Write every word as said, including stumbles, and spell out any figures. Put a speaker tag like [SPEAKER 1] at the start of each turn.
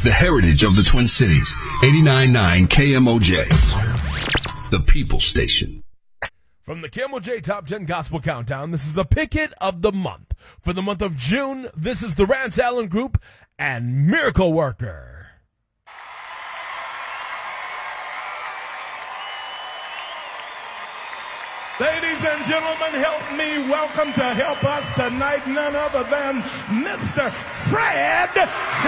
[SPEAKER 1] The heritage of the Twin Cities. eighty-nine point nine K M O J. The People Station.
[SPEAKER 2] From the K M O J Top ten Gospel Countdown, this is the Picket of the Month. For the month of June, this is the Rance Allen Group and Miracle Worker.
[SPEAKER 3] Ladies and gentlemen, help me welcome to help us tonight none other than Mister Fred